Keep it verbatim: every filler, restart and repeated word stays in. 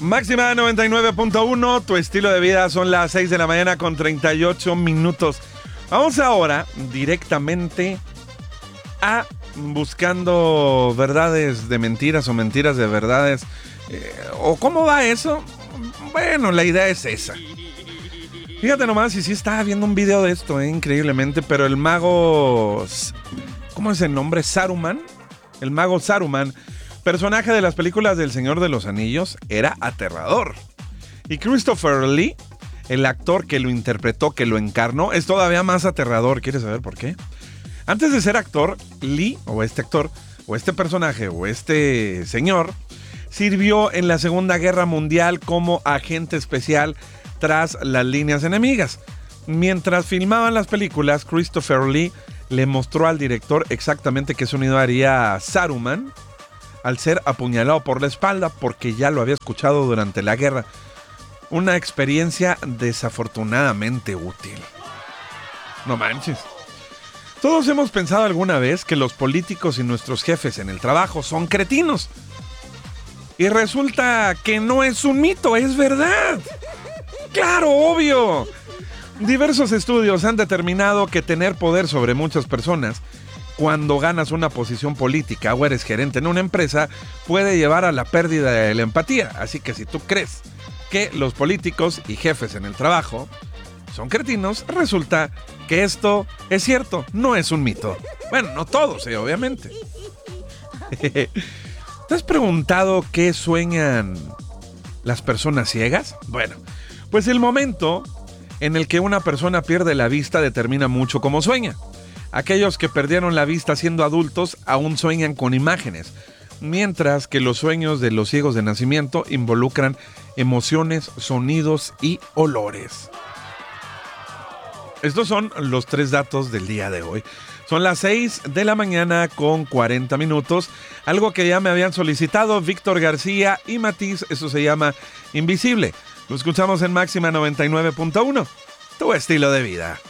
Máxima noventa y nueve punto uno, tu estilo de vida. Son las seis de la mañana con treinta y ocho minutos. Vamos ahora directamente a buscando verdades de mentiras o mentiras de verdades. Eh, ¿O cómo va eso? Bueno, la idea es esa. Fíjate nomás, y sí estaba viendo un video de esto, eh, increíblemente, pero el mago... ¿Cómo es el nombre? Saruman. El mago Saruman, personaje de las películas del Señor de los Anillos, era aterrador. Y Christopher Lee, el actor que lo interpretó, que lo encarnó, es todavía más aterrador. ¿Quieres saber por qué? Antes de ser actor, Lee, o este actor, o este personaje, o este señor, sirvió en la Segunda Guerra Mundial como agente especial tras las líneas enemigas. Mientras filmaban las películas, Christopher Lee le mostró al director exactamente qué sonido haría Saruman al ser apuñalado por la espalda, porque ya lo había escuchado durante la guerra. Una experiencia desafortunadamente útil. No manches. Todos hemos pensado alguna vez que los políticos y nuestros jefes en el trabajo son cretinos. Y resulta que no es un mito, es verdad. ¡Claro, obvio! Diversos estudios han determinado que tener poder sobre muchas personas cuando ganas una posición política o eres gerente en una empresa puede llevar a la pérdida de la empatía. Así que si tú crees que los políticos y jefes en el trabajo son cretinos, resulta que esto es cierto, no es un mito. Bueno, no todos, eh, obviamente. ¿Te has preguntado qué sueñan las personas ciegas? Bueno, pues el momento en el que una persona pierde la vista determina mucho cómo sueña. Aquellos que perdieron la vista siendo adultos aún sueñan con imágenes, mientras que los sueños de los ciegos de nacimiento involucran emociones, sonidos y olores. Estos son los tres datos del día de hoy. Son las seis de la mañana con cuarenta minutos. Algo que ya me habían solicitado Víctor García y Matiz. Eso se llama Invisible. Lo escuchamos en Máxima noventa y nueve punto uno. Tu estilo de vida.